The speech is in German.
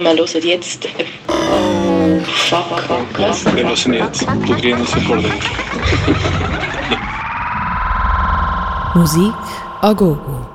Wir hören jetzt. Oh, fuck, was? Wir hören jetzt. Du gehst sofort. Musik a gogo.